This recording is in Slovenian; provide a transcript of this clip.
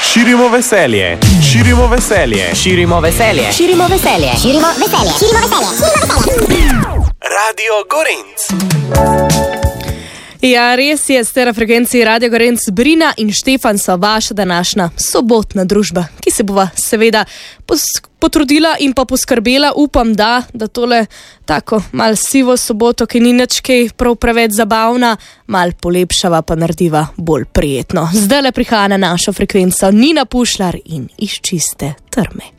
Širimo veselje, širimo veselje, širimo veselje, Širimo veselje. Širimo veselje. Širimo veselje. Radio Gorenc. Ja, res je, ste na frekvenciji Radio Gorenc. Brina in Štefan so vaša današnja sobotna družba, ki se bova seveda potrudila in pa poskrbela, upam, da tole tako mal sivo soboto, ki ni nič kaj prav preveč zabavna, mal polepšava pa narediva bolj prijetno. Zdajle prihaja na našo frekvenco Nina Pušlar in Iz čiste trme.